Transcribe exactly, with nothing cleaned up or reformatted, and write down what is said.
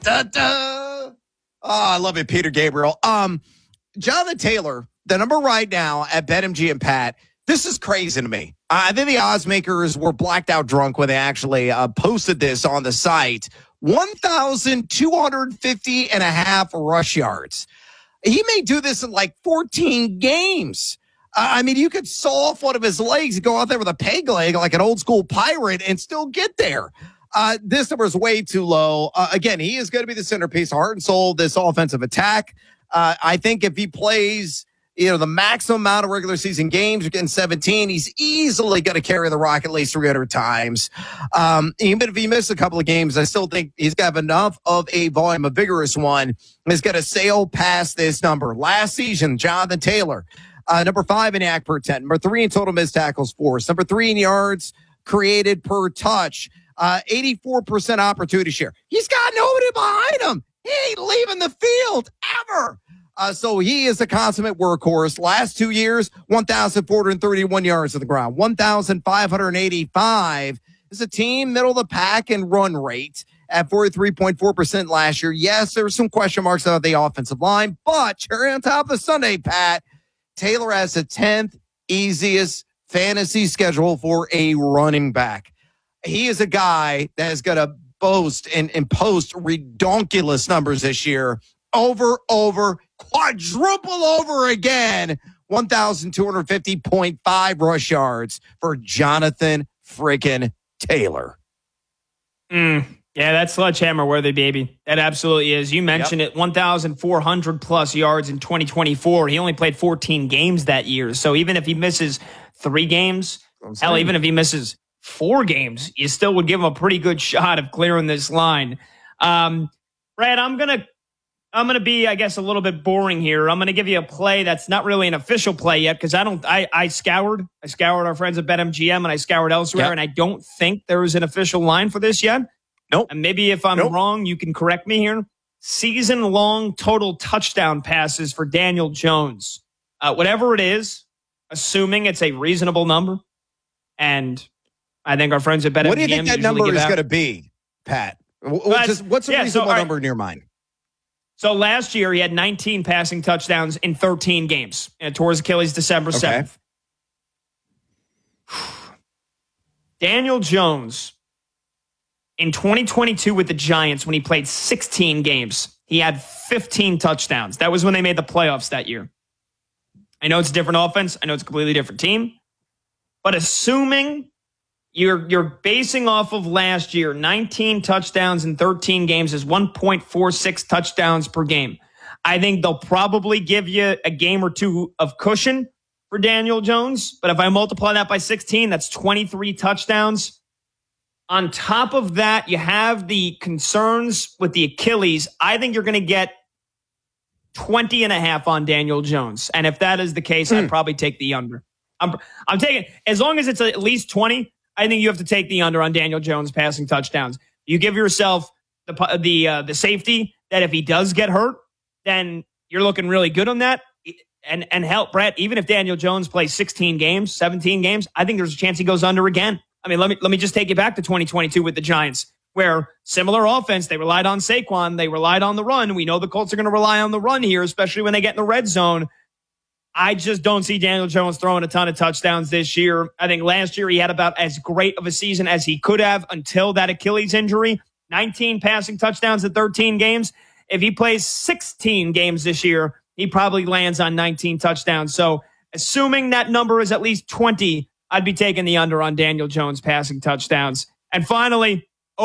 Da, da. Oh, I love it, Peter Gabriel. Um, Jonathan Taylor, the number right now at BetMGM and Pat, this is crazy to me. I think the odds makers were blacked out drunk when they actually uh, posted this on the site. one thousand two hundred fifty and a half rush yards. He may do this in like fourteen games. Uh, I mean, you could saw off one of his legs and go out there with a peg leg like an old school pirate and still get there. Uh, this number is way too low. Uh, again, he is going to be the centerpiece, heart and soul of this offensive attack. Uh, I think if he plays, you know, the maximum amount of regular season games, you're getting seventeen, he's easily going to carry the rock at least three hundred times. Um, even if he misses a couple of games, I still think he's got enough of a volume, a vigorous one, is going to sail past this number. Last season, Jonathan Taylor, uh, number five in yak per ten, number three in total missed tackles force, number three in yards created per touch, uh, eighty-four percent opportunity share. He's got nobody behind him. He ain't leaving the field ever. Uh, so he is a consummate workhorse. Last two years, one thousand four hundred thirty-one yards on the ground, one thousand five hundred eighty-five. This is a team middle of the pack in run rate at forty-three point four percent last year. Yes, there were some question marks about the offensive line, but cherry on top of the Sunday, Pat, Taylor has the tenth easiest fantasy schedule for a running back. He is a guy that is going to boast and, and post redonkulous numbers this year. Over, over, quadruple over again. one thousand two hundred fifty point five rush yards for Jonathan freaking Taylor. Mm, yeah, that's sledgehammer worthy, baby. That absolutely is. You mentioned yep. it, one thousand four hundred plus yards in twenty twenty-four. He only played fourteen games that year. So even if he misses three games, hell, even if he misses four games, you still would give him a pretty good shot of clearing this line. Um, Brad, I'm going to I'm going to be, I guess, a little bit boring here. I'm going to give you a play that's not really an official play yet because I don't, I, I scoured, I scoured our friends at BetMGM and I scoured elsewhere, yep. and I don't think there is an official line for this yet. Nope. And maybe if I'm nope. wrong, you can correct me here. Season long total touchdown passes for Daniel Jones. Uh, whatever it is, assuming it's a reasonable number. And I think our friends at BetMGM What do you think that number is going to be, Pat? What's, just, what's a yeah, reasonable so, number right. in your mind? So last year, he had nineteen passing touchdowns in thirteen games. And towards Achilles December seventh. Okay. Daniel Jones, in twenty twenty-two with the Giants, when he played sixteen games, he had fifteen touchdowns. That was when they made the playoffs that year. I know it's a different offense. I know it's a completely different team. But assuming You're you're basing off of last year, nineteen touchdowns in thirteen games is one point four six touchdowns per game. I think they'll probably give you a game or two of cushion for Daniel Jones. But if I multiply that by sixteen, that's twenty-three touchdowns. On top of that, you have the concerns with the Achilles. I think you're going to get twenty and a half on Daniel Jones. And if that is the case, mm. I'd probably take the under. I'm, I'm taking, as long as it's at least twenty, I think you have to take the under on Daniel Jones passing touchdowns. You give yourself the the uh, the safety that if he does get hurt, then you're looking really good on that. And and help, Brett, even if Daniel Jones plays sixteen games, seventeen games, I think there's a chance he goes under again. I mean, let me let me just take you back to twenty twenty-two with the Giants, where similar offense, they relied on Saquon, they relied on the run. We know the Colts are going to rely on the run here, especially when they get in the red zone. I just don't see Daniel Jones throwing a ton of touchdowns this year. I think last year he had about as great of a season as he could have until that Achilles injury. nineteen passing touchdowns in thirteen games. If he plays sixteen games this year, he probably lands on nineteen touchdowns. So assuming that number is at least twenty, I'd be taking the under on Daniel Jones passing touchdowns. And finally,